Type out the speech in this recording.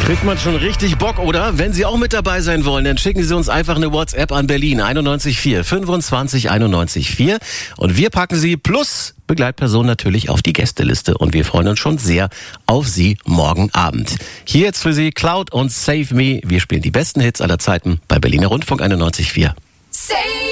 Kriegt man schon richtig Bock, oder? Wenn Sie auch mit dabei sein wollen, dann schicken Sie uns einfach eine WhatsApp an Berlin 91.4 25 91.4 und wir packen Sie plus Begleitperson natürlich auf die Gästeliste und wir freuen uns schon sehr auf Sie morgen Abend. Hier jetzt für Sie Cloud und Save Me. Wir spielen die besten Hits aller Zeiten bei Berliner Rundfunk 91.4. Save